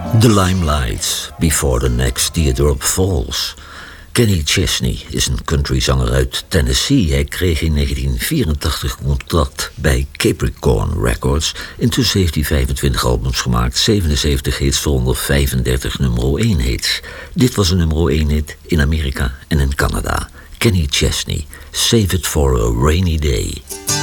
The Limelight, Before the Next Teardrop Falls. Kenny Chesney is een countryzanger uit Tennessee. Hij kreeg in 1984 contract bij Capricorn Records. Intussen heeft hij 25 albums gemaakt, 77 hits, waaronder 35 nummer 1 hits. Dit was een nummer 1 hit in Amerika en in Canada. Kenny Chesney, Save It for a Rainy Day.